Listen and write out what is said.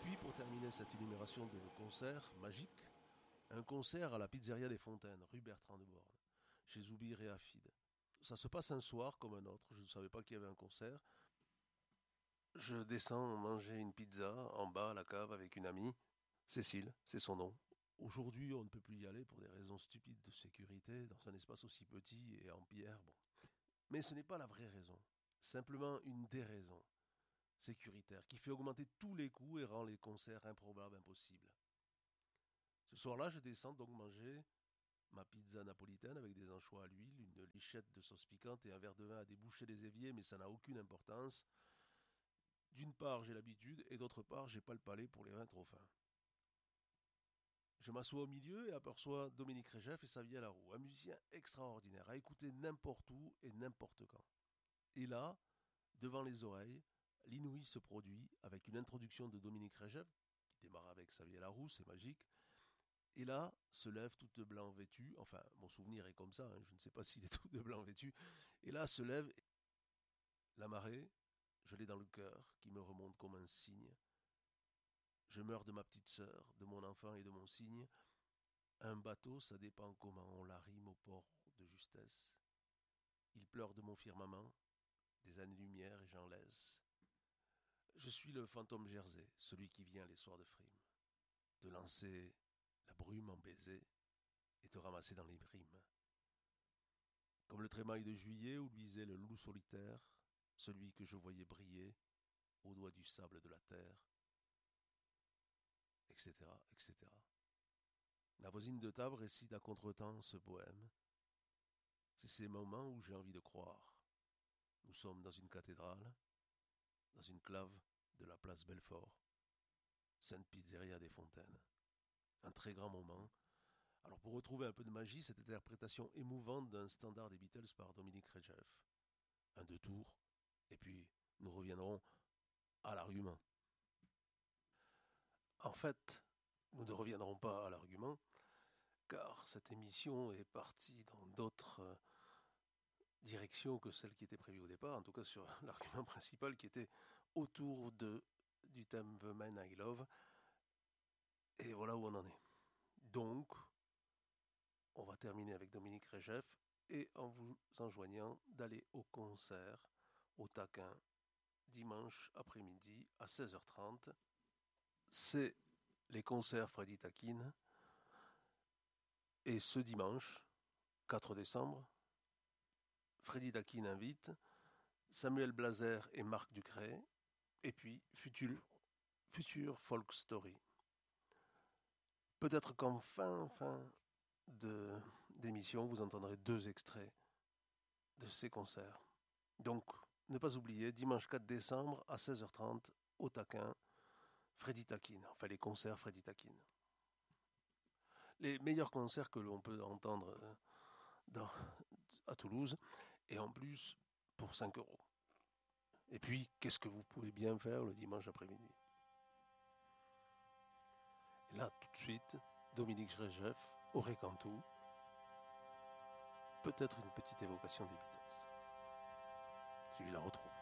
puis, pour terminer cette énumération de concerts magiques, un concert à la Pizzeria des Fontaines, rue Bertrand de Born, chez Zoubir et Afid. Ça se passe un soir comme un autre, je ne savais pas qu'il y avait un concert. Je descends manger une pizza en bas à la cave avec une amie, Cécile, c'est son nom. Aujourd'hui, on ne peut plus y aller pour des raisons stupides de sécurité, dans un espace aussi petit et en pierre, bon. Mais ce n'est pas la vraie raison, simplement une des raisons sécuritaire qui fait augmenter tous les coûts et rend les concerts improbables impossibles. Ce soir-là, je descends donc manger ma pizza napolitaine avec des anchois à l'huile, une lichette de sauce piquante et un verre de vin à déboucher des éviers, mais ça n'a aucune importance. D'une part, j'ai l'habitude, et d'autre part, j'ai pas le palais pour les vins trop fins. Je m'assois au milieu et aperçois Dominique Régeff et Xavier Laroux, un musicien extraordinaire, à écouter n'importe où et n'importe quand. Et là, devant les oreilles, l'inouï se produit avec une introduction de Dominique Régeff, qui démarre avec Xavier Laroux, c'est magique. Et là, se lève tout de blanc vêtu, enfin, mon souvenir est comme ça, hein, je ne sais pas s'il est tout de blanc vêtu, et là se lève la marée, je l'ai dans le cœur, qui me remonte comme un cygne. Je meurs de ma petite sœur, de mon enfant et de mon cygne. Un bateau, ça dépend comment on l'arrime au port de justesse. Il pleure de mon firmament, des années-lumière et j'en laisse. Je suis le fantôme Jersey, celui qui vient les soirs de frime, te lancer la brume en baiser et te ramasser dans les rimes. Comme le trémail de juillet où luisait le loup solitaire, celui que je voyais briller au doigt du sable de la terre, etc., etc. La voisine de table récite à contretemps ce poème. C'est ces moments où j'ai envie de croire. Nous sommes dans une cathédrale, dans une clave de la place Belfort, Sainte Pizzeria des Fontaines. Un très grand moment. Alors pour retrouver un peu de magie, cette interprétation émouvante d'un standard des Beatles par Dominique Régeff. Un deux tours, et puis nous reviendrons à l'argument. En fait, nous ne reviendrons pas à l'argument, car cette émission est partie dans d'autres directions que celle qui était prévue au départ, en tout cas sur l'argument principal qui était autour du thème The Man I Love. Et voilà où on en est. Donc, on va terminer avec Dominique Régeff et en vous enjoignant d'aller au concert, au Taquin, dimanche après-midi à 16h30. C'est les concerts Freddy Taquine. Et ce dimanche, 4 décembre, Freddy Taquine invite Samuel Blazer et Marc Ducret, et puis Future Folk Story. Peut-être qu'en fin d'émission, vous entendrez 2 extraits de ces concerts. Donc, ne pas oublier, dimanche 4 décembre à 16h30, au Taquin, Freddy Taquine, enfin les concerts Freddy Taquine. Les meilleurs concerts que l'on peut entendre à Toulouse, et en plus pour 5 euros. Et puis, qu'est-ce que vous pouvez bien faire le dimanche après-midi? Et là, tout de suite, Dominique Régeff, Auré Cantou, peut-être une petite évocation des Beatles, si je la retrouve.